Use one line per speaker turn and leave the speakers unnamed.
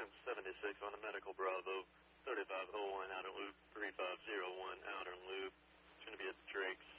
76 on the Medical Bravo, 3501 Outer Loop, 3501 Outer Loop. It's going to be at Drake's